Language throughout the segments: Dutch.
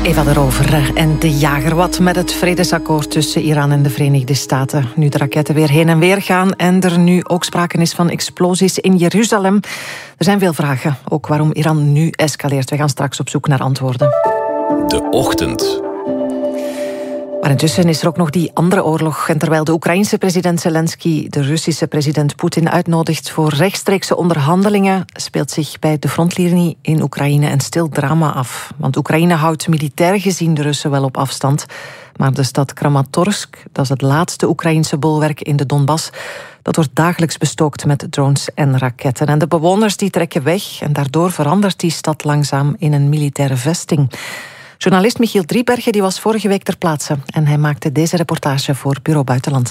Eva de Rover en de Jager. Wat met het vredesakkoord tussen Iran en de Verenigde Staten. Nu de raketten weer heen en weer gaan en er nu ook sprake is van explosies in Jeruzalem. Er zijn veel vragen, ook waarom Iran nu escaleert. We gaan straks op zoek naar antwoorden. De Ochtend. Maar intussen is er ook nog die andere oorlog. En terwijl de Oekraïense president Zelensky de Russische president Poetin uitnodigt voor rechtstreekse onderhandelingen, speelt zich bij de frontlinie in Oekraïne een stil drama af. Want Oekraïne houdt militair gezien de Russen wel op afstand. Maar de stad Kramatorsk, dat is het laatste Oekraïense bolwerk in de Donbass, dat wordt dagelijks bestookt met drones en raketten. En de bewoners die trekken weg en daardoor verandert die stad langzaam in een militaire vesting. Journalist Michiel Driebergen die was vorige week ter plaatse en hij maakte deze reportage voor Bureau Buitenland.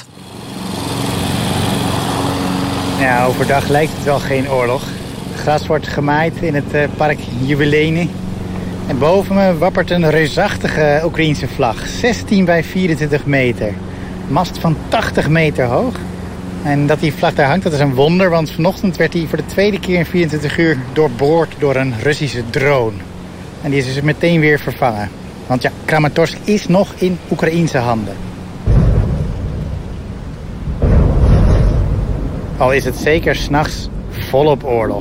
Ja, overdag lijkt het wel geen oorlog. Gras wordt gemaaid in het park Jubilene. En boven me wappert een reusachtige Oekraïense vlag. 16 bij 24 meter. Mast van 80 meter hoog. En dat die vlag daar hangt, dat is een wonder. Want vanochtend werd die voor de tweede keer in 24 uur doorboord door een Russische drone. En die is dus meteen weer vervangen. Want ja, Kramatorsk is nog in Oekraïense handen. Al is het zeker 's nachts volop oorlog.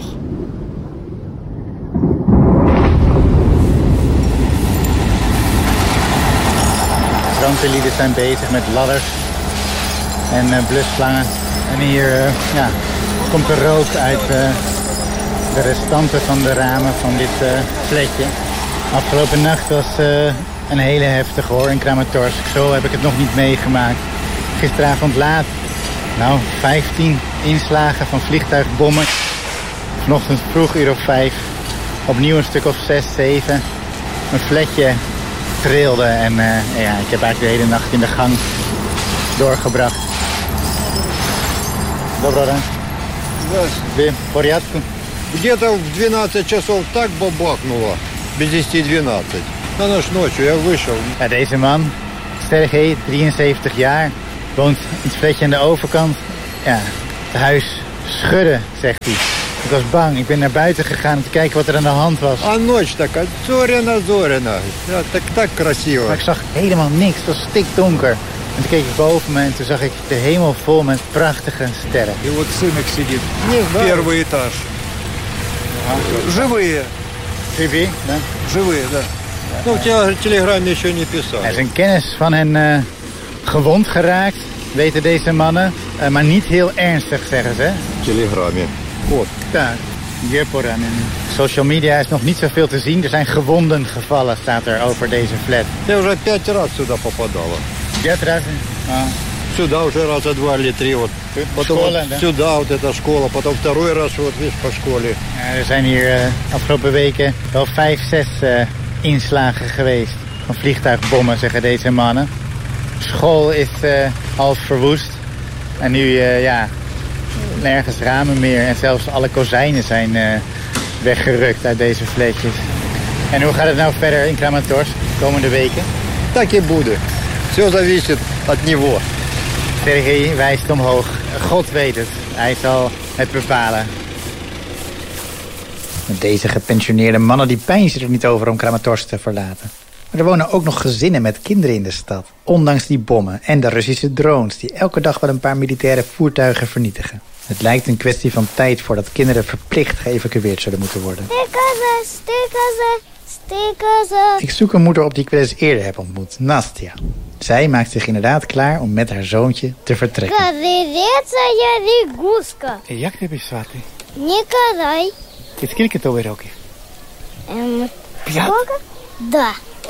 Brandweerlieden zijn bezig met ladders en blusslangen. En hier komt er rook uit de restanten van de ramen van dit flatje. Afgelopen nacht was een hele heftige hoor in Kramatorsk. Zo heb ik het nog niet meegemaakt. Gisteravond laat, 15 inslagen van vliegtuigbommen. Vanochtend vroeg uur of 5, opnieuw een stuk of 6, 7. Een flatje trilde en ik heb eigenlijk de hele nacht in de gang doorgebracht. Доброго ранку. Здравствуйте. В порядку? Где-то в 12 часов так бабахнуло. Без 10-12. На ночь ночью я вышел. Ja, deze man, Sergej, 73 jaar, woont in het flatje aan de overkant. Ja, het huis schudde, zegt hij. Ik was bang, ik ben naar buiten gegaan om te kijken wat er aan de hand was. А ночь такая, зоряна. Ja, так красиво. Maar ik zag helemaal niks, het was stikdonker. En toen keek ik boven me en toen zag ik de hemel vol met prachtige sterren. И вот сынок сидит. Первый этаж. Живые. Живі, да? Живые, да. Ну, в телеграмме еще не писал. Er is een kennis van hen gewond geraakt, weten deze mannen. Maar niet heel ernstig, zeggen ze. В телеграмме. Вот. Daar, Jeporanen. Social media is nog niet zoveel te zien. Er zijn gewonden gevallen, staat er over deze flat. Я уже 5 раз сюда попадала. 5 razen? Сюда уже раза 2 или 3. Вот. Потом Школа, вот да? сюда вот эта школа. Потом второй раз вот здесь по школе. Ja, er zijn hier afgelopen weken wel 5, 6 inslagen geweest. Van vliegtuigbommen, zeggen deze mannen. School is half verwoest. En nu, nergens ramen meer. En zelfs alle kozijnen zijn weggerukt uit deze flatjes. En hoe gaat het nou verder in Kramatorsk de komende weken? Так и будет. Все зависит от него. Sergej wijst omhoog. God weet het. Hij zal het bepalen. Deze gepensioneerde mannen die peinzen er niet over om Kramatorsk te verlaten. Maar er wonen ook nog gezinnen met kinderen in de stad. Ondanks die bommen en de Russische drones die elke dag wel een paar militaire voertuigen vernietigen. Het lijkt een kwestie van tijd voordat kinderen verplicht geëvacueerd zullen moeten worden. Ik zoek een moeder op die ik wel eens eerder heb ontmoet, Nastja. Zij maakt zich inderdaad klaar om met haar zoontje te vertrekken. Jak тебе звати? Николай. І скільки тобі років? 5? Да.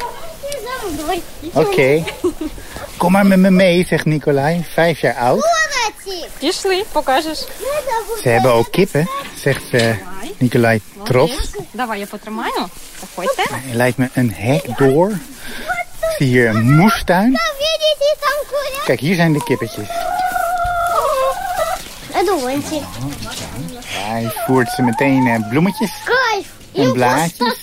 Oké. Kom maar met me mee, zegt Nicolai, 5 jaar oud. Пішли, покажеш. Ze hebben ook kippen, zegt Nicolai trots. Давай, я потримаю. Заходьте. Er lijkt me een hek door. Ik zie hier een moestuin. Kijk, hier zijn de kippetjes. Ja, hij voert ze meteen bloemetjes en blaadjes.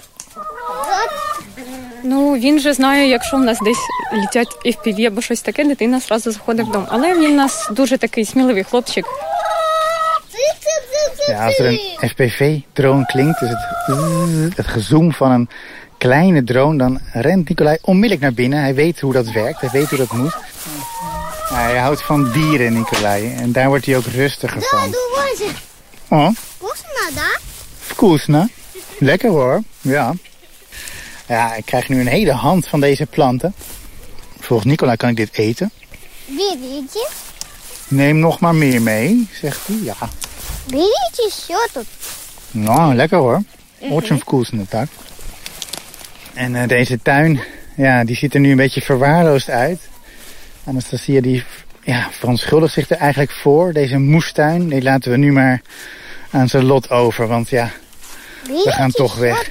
Ну, він же знає, якщо в нас десь летять FPV або щось таке, дитина зразу заходить в дом. Але він у нас дуже такий сміливий хлопчик. Ja, als er een FPV-drone klinkt, is het gezoem van een kleine drone, dan rent Nicolai onmiddellijk naar binnen. Hij weet hoe dat werkt, hij weet hoe dat moet. Hij houdt van dieren, Nicolai, en daar wordt hij ook rustiger van. Oh, vkusno. Lekker hoor, ja. Ja, ik krijg nu een hele hand van deze planten. Volgens Nicolai kan ik dit eten. Берите. Neem nog maar meer mee, zegt hij. Ja. Берите все тут. Nou, lekker hoor. Очень вкусно, tak. En deze tuin, ja, die ziet er nu een beetje verwaarloosd uit. Anastasia, die verontschuldigt zich er eigenlijk voor. Deze moestuin, die laten we nu maar aan zijn lot over. Want ja, we gaan toch weg.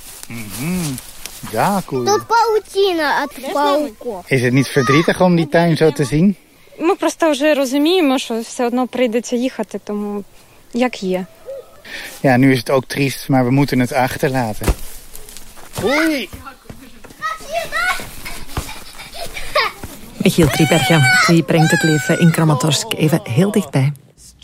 Ja, cool. Тут паутина от пауков. Is het niet verdrietig om die tuin zo te zien? Ми просто вже розуміємо, що все одно прийдеться їхати, тому як є. Ja, nu is het ook triest, maar we moeten het achterlaten. Oei! Michiel Driebergen, die brengt het leven in Kramatorsk even heel dichtbij.